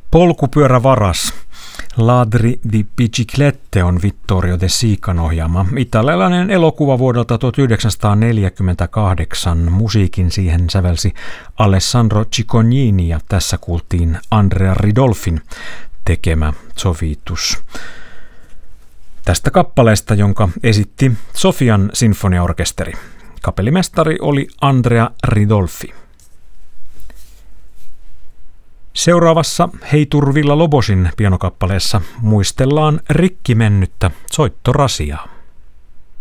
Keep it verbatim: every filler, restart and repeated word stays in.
Polkupyörävaras. Ladri di biciclette on Vittorio De Sican ohjaama italialainen elokuva vuodelta tuhatyhdeksänsataaneljäkymmentäkahdeksan. Musiikin siihen sävelsi Alessandro Cicognini ja tässä kuultiin Andrea Ridolfin tekemä sovitus tästä kappaleesta, jonka esitti Sofian sinfoniaorkesteri. Kapellimestari oli Andrea Ridolfi. Seuraavassa Heitur Villa-Lobosin pianokappaleessa muistellaan rikki mennyttä soittorasiaa.